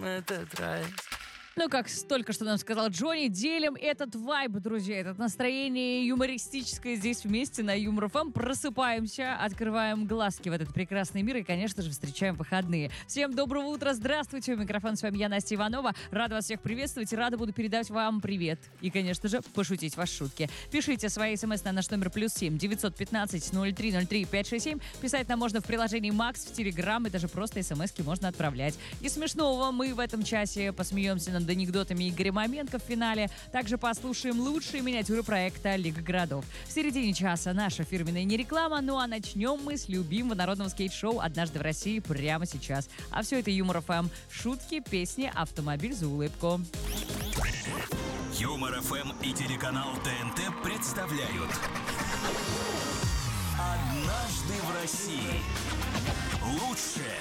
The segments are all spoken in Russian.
этот рай. Ну, как только что нам сказал Джонни, делим этот вайб, друзья, это настроение юмористическое здесь вместе на Юмор ФМ. Просыпаемся, открываем глазки в этот прекрасный мир и, конечно же, встречаем выходные. Всем доброго утра, здравствуйте, у микрофона с вами я, Настя Иванова. Рада вас всех приветствовать и рада буду передать вам привет. И, конечно же, пошутить ваши шутки. Пишите свои смс на наш номер +7 915 0303 567. Писать нам можно в приложении Макс, в Телеграм и даже просто смски можно отправлять. И смешного мы в этом часе посмеемся над анекдотами Игоря Маменко в финале. Также послушаем лучшие миниатюры проекта «Лига городов». В середине часа наша фирменная не реклама, ну а начнем мы с любимого народного скейт-шоу «Однажды в России» прямо сейчас. А все это Юмор ФМ. Шутки, песни, автомобиль за улыбку. Юмор ФМ и телеканал ТНТ представляют «Однажды в России». Лучшее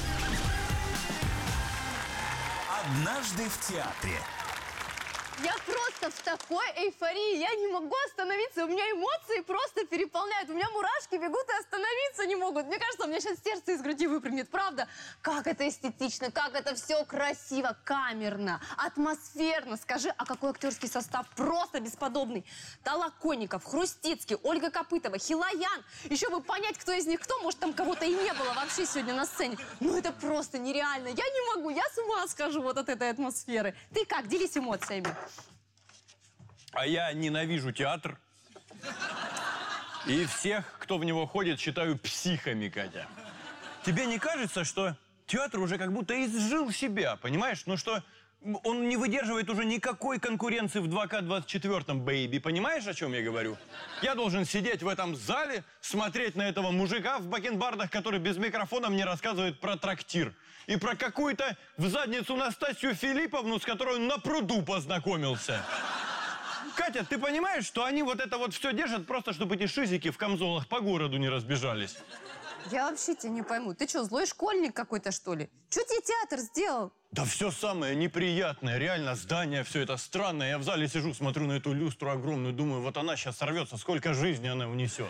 «Однажды в театре». Я просто в такой эйфории, я не могу остановиться, у меня эмоции просто переполняют, у меня мурашки бегут и остановиться не могут. Мне кажется, у меня сейчас сердце из груди выпрыгнет, правда? Как это эстетично, как это все красиво, камерно, атмосферно. Скажи, а какой актерский состав просто бесподобный. Толоконников, Хрустицкий, Ольга Копытова, Хилаян. Еще бы понять, кто из них кто, может, там кого-то и не было вообще сегодня на сцене. Ну это просто нереально, я не могу, я с ума схожу вот от этой атмосферы. Ты как, делись эмоциями. А я ненавижу театр. И всех, кто в него ходит, считаю психами, Катя. Тебе не кажется, что театр уже как будто изжил себя, понимаешь? Ну что он не выдерживает уже никакой конкуренции в 2К24, бэйби. Понимаешь, о чем я говорю? Я должен сидеть в этом зале, смотреть на этого мужика в бакенбардах, который без микрофона мне рассказывает про трактир. И про какую-то в задницу Настасью Филипповну, с которой он на пруду познакомился. Катя, ты понимаешь, что они вот это вот все держат просто, чтобы эти шизики в камзолах по городу не разбежались? Я вообще тебя не пойму. Ты что, злой школьник какой-то, что ли? Что тебе театр сделал? Да все самое неприятное, реально, здание все это странное. Я в зале сижу, смотрю на эту люстру огромную, думаю, вот она сейчас сорвется, сколько жизни она унесет.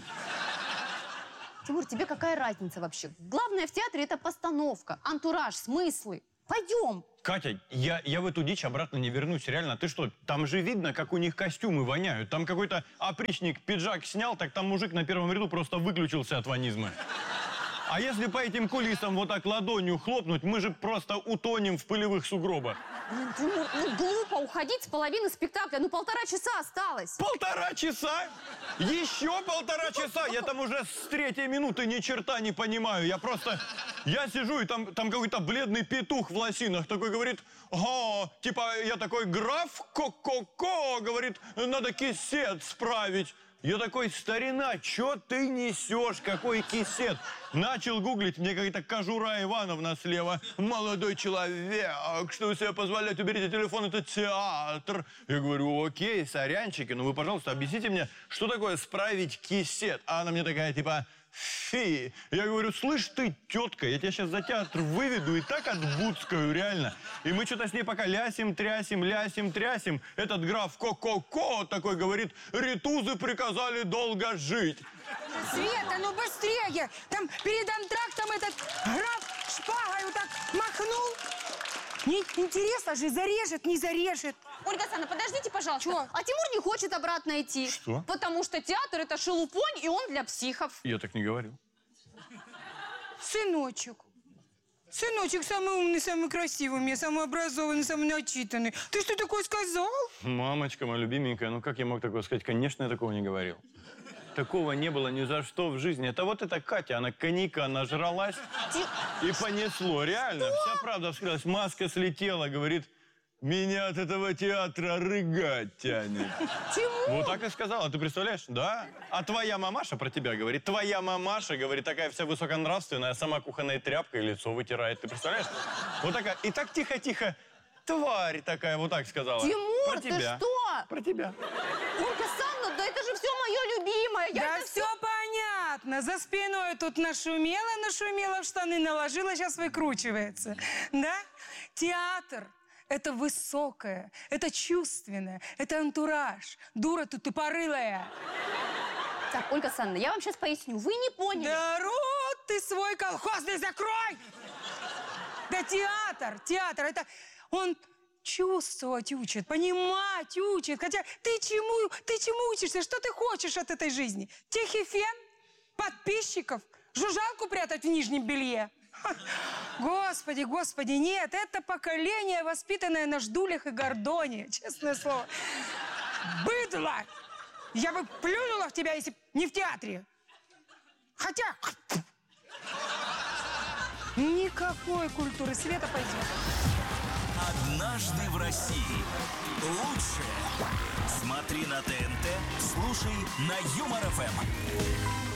Тимур, тебе какая разница вообще? Главное в театре это постановка, антураж, смыслы. Пойдем. Катя, я в эту дичь обратно не вернусь, реально. Ты что, там же видно, как у них костюмы воняют. Там какой-то опричник пиджак снял, так там мужик на первом ряду просто выключился от ванизма. А если по этим кулисам вот так ладонью хлопнуть, мы же просто утонем в пылевых сугробах. Тимур, ну глупо уходить с половины спектакля. Ну 1,5 часа осталось. 1,5 часа? Еще 1,5 часа? Я там уже с 3-й минуты ни черта не понимаю. Я сижу, и там какой-то бледный петух в лосинах такой говорит, типа я такой, граф Ко-ко-ко, говорит, надо кисет справить. Я такой, старина, что ты несешь? Какой кисет? Начал гуглить, мне какая-то Кожура Ивановна слева. Молодой человек, что вы себе позволяете? Уберите телефон, это театр. Я говорю, окей, сорянчики, но вы, пожалуйста, объясните мне, что такое справить кисет? А она мне такая, типа, фи. Я говорю, слышь ты, тетка, я тебя сейчас за театр выведу и так отбудскаю, реально. И мы что-то с ней пока лясим, трясим. Этот граф Ко-ко-ко такой говорит, ритузы приказали долго жить. Света, ну быстрее! Там перед антрактом этот граф шпагой вот так махнул. Не интересно же, зарежет, не зарежет. Ольга Александровна, подождите, пожалуйста. Чё? А Тимур не хочет обратно идти. Что? Потому что театр это шелупонь, и он для психов. Я так не говорил. Сыночек. Сыночек самый умный, самый красивый у меня, самый образованный, самый начитанный. Ты что такое сказал? Мамочка моя любименькая, ну как я мог такое сказать? Конечно, я такого не говорил. Такого не было ни за что в жизни. Это вот эта Катя, она коньяка нажралась и понесло. Реально, вся правда вскрылась. Маска слетела, говорит, меня от этого театра рыгать тянет. Тимур! Вот так и сказала, ты представляешь? Да. А твоя мамаша про тебя говорит. Твоя мамаша, говорит, такая вся высоконравственная, сама кухонной тряпкой лицо вытирает. Ты представляешь? Вот такая. И так тихо-тихо. Тварь такая, вот так сказала. Тимур, про ты тебя. что? Про тебя. Ольга Александровна, да это же все мое любимое. Да все понятно. За спиной тут нашумела в штаны, наложила, сейчас выкручивается. Да? Театр. Это высокое, это чувственное, это антураж. Дура ты тупорылая. Так, Ольга Александровна, я вам сейчас поясню. Вы не поняли. Да рот ты свой колхозный закрой! Да театр, это он чувствовать учит, понимать учит. Хотя ты чему учишься? Что ты хочешь от этой жизни? Техифен? Подписчиков? Жужжалку прятать в нижнем белье? Господи, господи, нет, это поколение, воспитанное на ждулях и гордоне, честное слово. Быдло! Я бы плюнула в тебя, если б не в театре. Хотя... Никакой культуры света пойдет. «Однажды в России». Лучшее. Смотри на ТНТ, слушай на Юмор ФМ.